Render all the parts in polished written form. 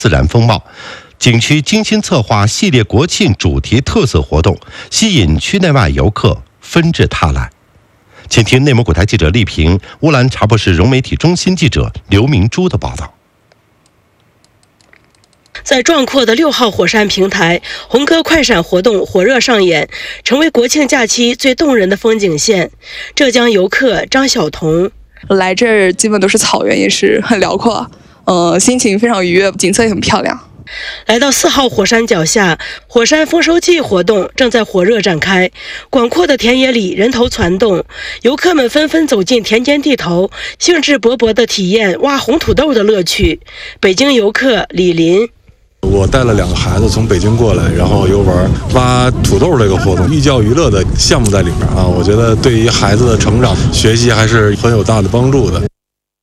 自然风貌。景区精心策划系列国庆主题特色活动，吸引区内外游客纷至沓来。请听内蒙古台记者丽萍、乌兰察布市融媒体中心记者刘明珠的报道。 在壮阔的6号火山平台，红鸽快闪活动火热上演，成为国庆假期最动人的风景线。浙江游客张晓彤： 来这儿基本都是草原，也是很辽阔，心情非常愉悦，景色也很漂亮。 来到4号火山脚下，火山丰收季活动正在火热展开。广阔的田野里人头攒动，游客们纷纷走进田间地头，兴致勃勃地体验挖红土豆的乐趣。北京游客李林： 我带了2个孩子从北京过来，然后游玩挖土豆这个活动，寓教于乐的项目在里面啊。我觉得对于孩子的成长学习还是很有大的帮助的。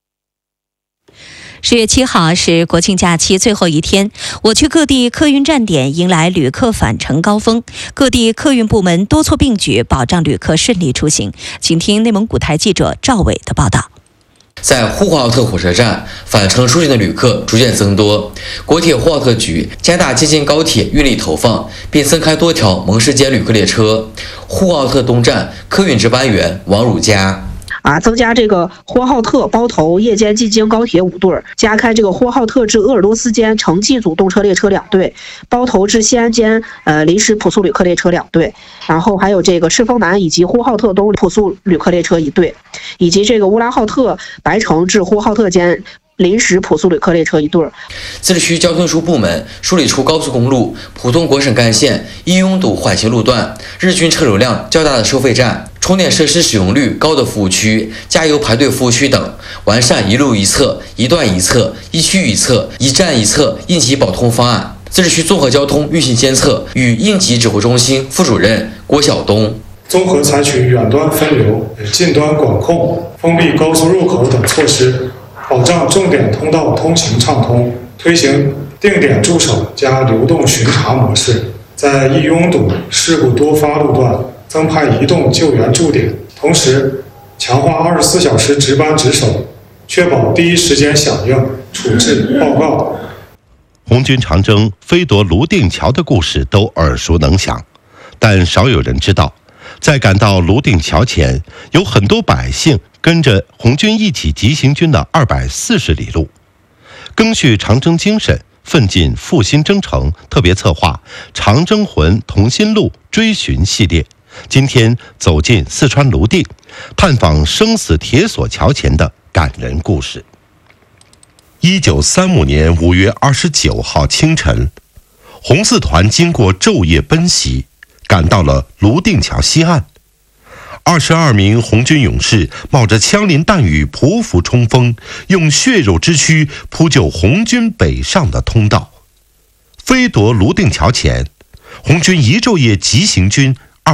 10月7号是国庆假期最后一天，我区各地客运站点迎来旅客返程高峰，各地客运部门多措并举，保障旅客顺利出行。请听内蒙古台记者赵伟的报道。 在呼和浩特火车站，返程出行的旅客逐渐增多。国铁呼和浩特局加大京津高铁运力投放，并增开多条蒙市间旅客列车。呼和浩特东站客运值班员王汝佳： 增加这个呼和浩特包头夜间京津高铁5对，加开这个呼和浩特至鄂尔多斯间城际组动车列车2对，包头至西安间临时普速旅客列车2对，然后还有这个赤峰南以及呼和浩特东普速旅客列车1对，以及这个乌拉浩特白城至呼和浩特间临时普速旅客列车1对。 自治区交通运输部门梳理出高速公路、普通国省干线易拥堵缓行路段、日均车流量较大的收费站、充电设施使用率高的服务区、加油排队服务区等，完善一路一侧、一段一侧、一区一侧、一站一侧应急保通方案。自治区综合交通运行监测与应急指挥中心副主任郭晓东： 综合采取远端分流、近端管控、封闭高速入口等措施，保障重点通道通行畅通，推行定点驻守加流动巡查模式，在易拥堵、事故多发路段增派移动救援驻点，同时强化24小时值班值守，确保第一时间响应、处置、报告。 红军长征、飞夺泸定桥的故事都耳熟能详，但少有人知道，在赶到泸定桥前，有很多百姓跟着红军一起急行军的240里路。赓续长征精神，奋进复兴征程特别策划长征魂同心路追寻系列，今天走进四川泸定，探访生死铁索桥前的感人故事。1935年5月29号清晨，红四团经过昼夜奔袭，赶到了泸定桥西岸。22名红军勇士冒着枪林弹雨匍匐冲锋，用血肉之躯铺就红军北上的通道。飞夺泸定桥前，红军一昼夜急行军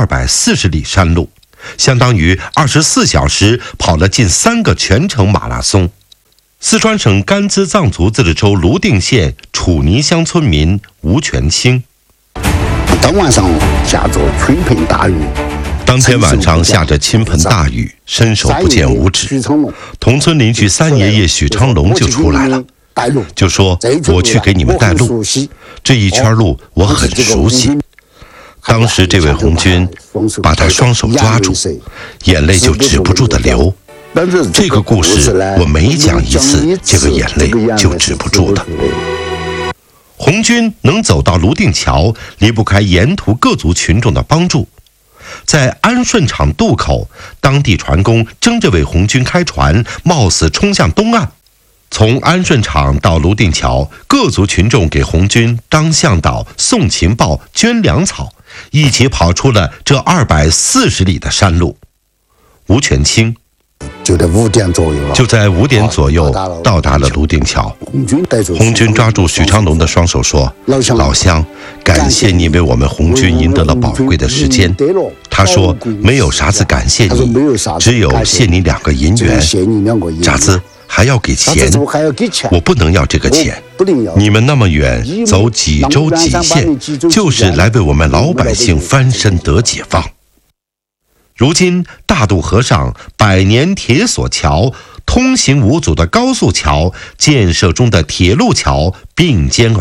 240里山路，相当于24小时跑了近3个全程马拉松。四川省甘孜藏族自治州泸定县楚泥乡村民吴全清： 当晚上下着倾盆大雨， 当天晚上下着倾盆大雨，伸手不见五指。同村邻居三爷爷许昌龙就出来了，就说我去给你们带路，这一圈路我很熟悉。当时这位红军把他双手抓住，眼泪就止不住的流。这个故事我每讲一次，这个眼泪就止不住了。红军能走到泸定桥，离不开沿途各族群众的帮助。在安顺场渡口，当地船工争着为红军开船，冒死冲向东岸。从安顺场到泸定桥，各族群众给红军当向导、送情报、捐粮草，一起跑出了这240里的山路。吴全清就在5点左右到达了泸定桥。红军抓住许昌龙的双手说：老乡，感谢你为我们红军赢得了宝贵的时间。他说没有啥子感谢你，只有谢你2个银元。咋子还要给钱？我不能要这个钱。你们那么远走几州几县，就是来为我们老百姓翻身得解放。如今大渡河上100年铁索桥、通行无阻的高速桥、建设中的铁路桥并肩